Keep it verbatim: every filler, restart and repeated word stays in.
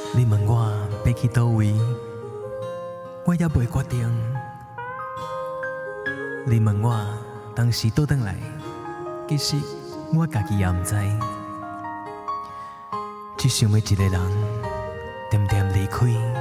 你问我要去倒位，我也未决定。你问我当时倒转来，其实我家己也毋知。只想要一个人，点点离开。